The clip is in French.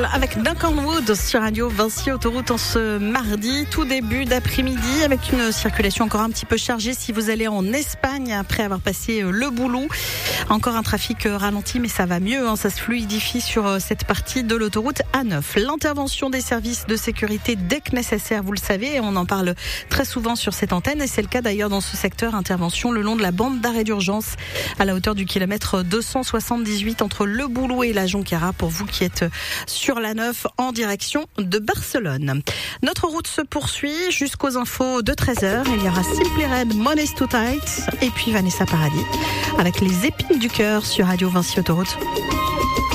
Girl avec Duncan Wood sur Radio Vinci Autoroute en ce mardi, tout début d'après-midi, avec une circulation encore un petit peu chargée si vous allez en Espagne après avoir passé le Boulou. Encore un trafic ralenti, mais ça va mieux, ça se fluidifie sur cette partie de l'autoroute A9. L'intervention des services de sécurité dès que nécessaire, vous le savez, on en parle très souvent sur cette antenne et c'est le cas d'ailleurs dans ce secteur. Intervention le long de la bande d'arrêt d'urgence à la hauteur du kilomètre 278 entre le Boulou et la Jonquera pour vous qui êtes sur la 9 en direction de Barcelone. Notre route se poursuit jusqu'aux infos de 13h. Il y aura Simply Red, Money's Too Tight et puis Vanessa Paradis avec les épines du cœur sur Radio Vinci Autoroute.